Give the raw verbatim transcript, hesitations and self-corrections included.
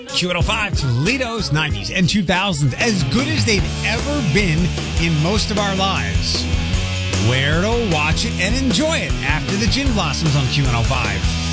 Q one oh five, Toledo's nineties and two thousands, as good as they've ever been in most of our lives. Where to watch it and enjoy it after the Gin Blossoms on Q one oh five.